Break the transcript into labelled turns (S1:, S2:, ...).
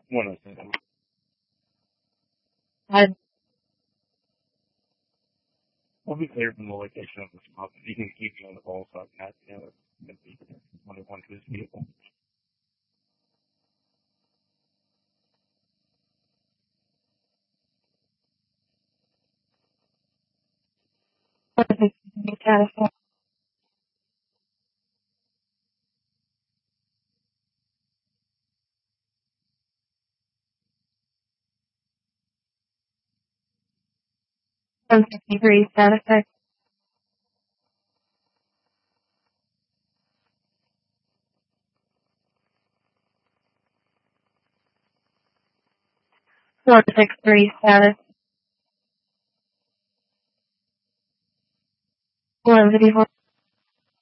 S1: 107. We'll be clear from the location of the spot. You can keep me on the ball so I can, maybe 21 to his vehicle.
S2: Status 163, status 6. One six three status 154.